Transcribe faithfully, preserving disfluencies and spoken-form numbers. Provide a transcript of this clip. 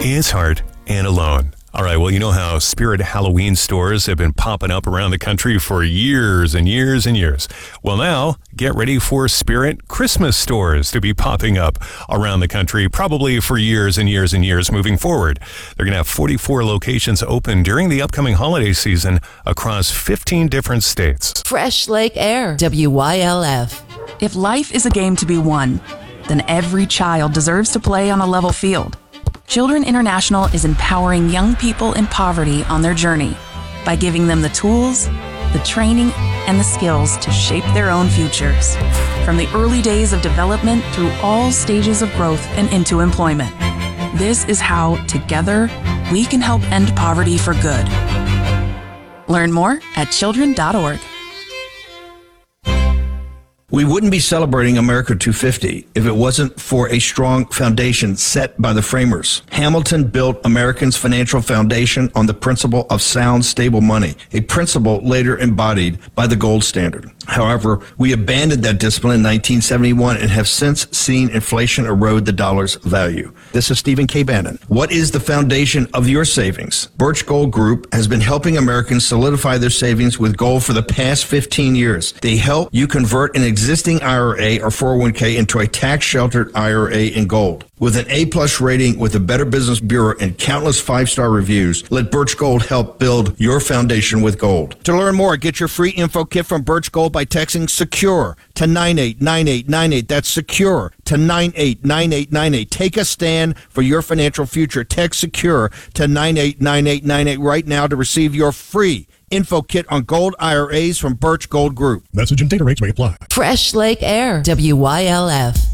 It's Hart and Alone. All right, well, you know how Spirit Halloween stores have been popping up around the country for years and years and years. Well, now, get ready for Spirit Christmas stores to be popping up around the country, probably for years and years and years moving forward. They're going to have forty-four locations open during the upcoming holiday season across fifteen different states. Fresh Lake Air, W Y L F. If life is a game to be won, then every child deserves to play on a level field. Children International is empowering young people in poverty on their journey by giving them the tools, the training, and the skills to shape their own futures. From the early days of development through all stages of growth and into employment. This is how, together, we can help end poverty for good. Learn more at children dot org. We wouldn't be celebrating America two fifty if it wasn't for a strong foundation set by the framers. Hamilton built Americans' financial foundation on the principle of sound, stable money, a principle later embodied by the gold standard. However, we abandoned that discipline in nineteen seventy-one and have since seen inflation erode the dollar's value. This is Stephen K. Bannon. What is the foundation of your savings? Birch Gold Group has been helping Americans solidify their savings with gold for the past fifteen years. They help you convert an existing I R A or four oh one k into a tax-sheltered I R A in gold. With an A-plus rating with the Better Business Bureau and countless five-star reviews, let Birch Gold help build your foundation with gold. To learn more, get your free info kit from Birch Gold by texting SECURE to nine eight nine eight nine eight. That's SECURE to nine eight nine eight nine eight. Take a stand for your financial future. Text SECURE to nine eight nine eight nine eight right now to receive your free info kit on gold I R As from Birch Gold Group. Message and data rates may apply. Fresh Lake Air, W Y L F.